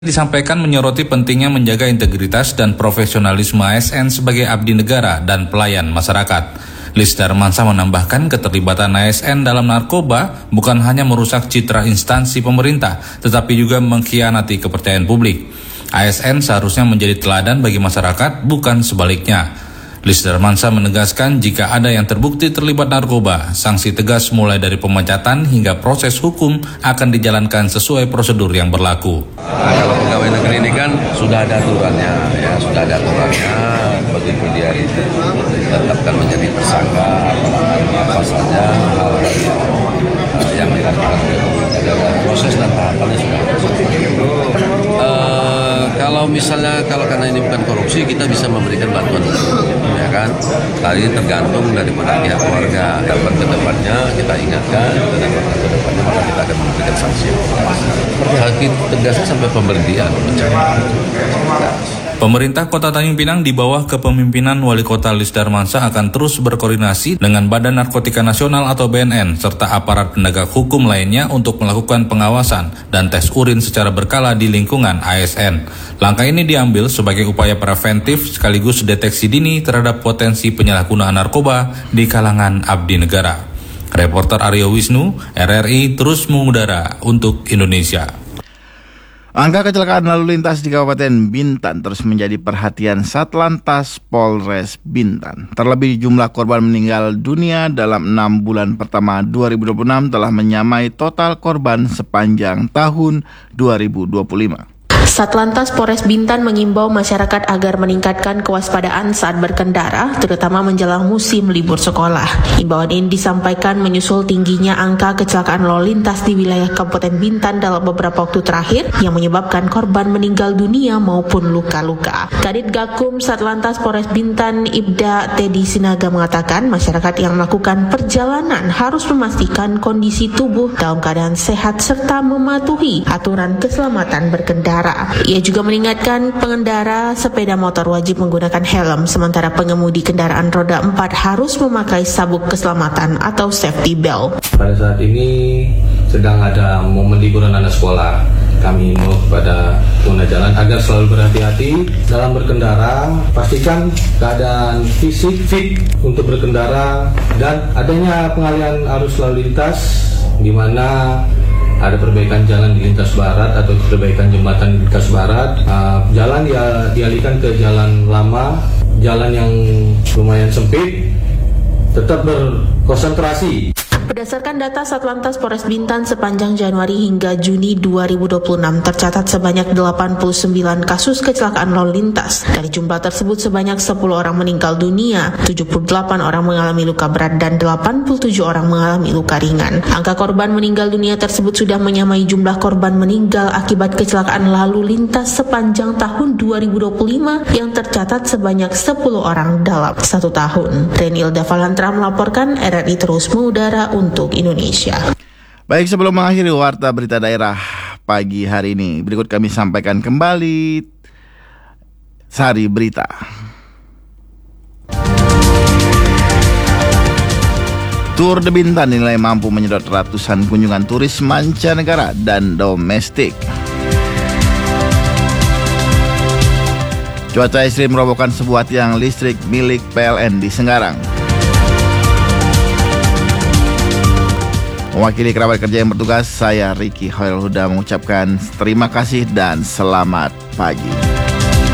Disampaikan menyoroti pentingnya menjaga integritas dan profesionalisme ASN sebagai abdi negara dan pelayan masyarakat. Lis Darmansyah menambahkan keterlibatan ASN dalam narkoba bukan hanya merusak citra instansi pemerintah, tetapi juga mengkhianati kepercayaan publik. ASN seharusnya menjadi teladan bagi masyarakat, bukan sebaliknya. Lis Darmansyah menegaskan jika ada yang terbukti terlibat narkoba, sanksi tegas mulai dari pemecatan hingga proses hukum akan dijalankan sesuai prosedur yang berlaku. Nah, kalau pegawai negeri ini kan sudah ada aturannya, begitu dia ditetapkan menjadi tersangka, apa saja hal-hal yang dilakukan oleh pemerintah, ada proses dan tahapannya sudah ada. Kalau karena ini bukan korupsi, kita bisa memberikan bantuan, ya kan? Tadi tergantung daripada pihak keluarga. Dapat ke depannya kita ingatkan, dan dapat ke depannya maka kita akan memberikan sanksi. Sakit tegasnya sampai pemberhentian. Pemerintah Kota Tanjung Pinang di bawah kepemimpinan Wali Kota Lis Darmansyah akan terus berkoordinasi dengan Badan Narkotika Nasional atau BNN serta aparat penegak hukum lainnya untuk melakukan pengawasan dan tes urin secara berkala di lingkungan ASN. Langkah ini diambil sebagai upaya preventif sekaligus deteksi dini terhadap potensi penyalahgunaan narkoba di kalangan abdi negara. Reporter Aryo Wisnu, RRI terus mengudara untuk Indonesia. Angka kecelakaan lalu lintas di Kabupaten Bintan terus menjadi perhatian Satlantas Polres Bintan. Terlebih jumlah korban meninggal dunia dalam 6 bulan pertama 2026 telah menyamai total korban sepanjang tahun 2025. Satlantas Polres Bintan mengimbau masyarakat agar meningkatkan kewaspadaan saat berkendara, terutama menjelang musim libur sekolah. Imbauan ini disampaikan menyusul tingginya angka kecelakaan lalu lintas di wilayah Kabupaten Bintan dalam beberapa waktu terakhir yang menyebabkan korban meninggal dunia maupun luka-luka. Kadit Gakum Satlantas Polres Bintan Ibda Teddy Sinaga mengatakan masyarakat yang melakukan perjalanan harus memastikan kondisi tubuh dalam keadaan sehat serta mematuhi aturan keselamatan berkendara. Ia juga mengingatkan pengendara sepeda motor wajib menggunakan helm, sementara pengemudi kendaraan roda 4 harus memakai sabuk keselamatan atau safety belt. Pada saat ini sedang ada momen liburan anak sekolah. Kami himbau kepada pengguna jalan agar selalu berhati-hati dalam berkendara, pastikan keadaan fisik fit untuk berkendara dan adanya pengalihan arus lalu lintas di mana ada perbaikan jalan di lintas barat atau perbaikan jembatan di lintas barat. Jalan dialihkan ke jalan lama, jalan yang lumayan sempit, tetap berkonsentrasi. Berdasarkan data Satlantas Polres Bintan sepanjang Januari hingga Juni 2026 tercatat sebanyak 89 kasus kecelakaan lalu lintas. Dari jumlah tersebut sebanyak 10 orang meninggal dunia, 78 orang mengalami luka berat dan 87 orang mengalami luka ringan. Angka korban meninggal dunia tersebut sudah menyamai jumlah korban meninggal akibat kecelakaan lalu lintas sepanjang tahun 2025 yang tercatat sebanyak 10 orang dalam 1 tahun. Renilda Valantra melaporkan, RRI terus mengudara untuk Indonesia. Baik, sebelum mengakhiri warta berita daerah pagi hari ini, berikut kami sampaikan kembali sari berita. Tour de Bintan dinilai mampu menyedot ratusan kunjungan turis mancanegara dan domestik. Cuaca ekstrim merobohkan sebuah tiang listrik milik PLN di Senggarang. Mewakili kerabat kerja yang bertugas, saya Ricky Hoirul Huda mengucapkan terima kasih dan selamat pagi.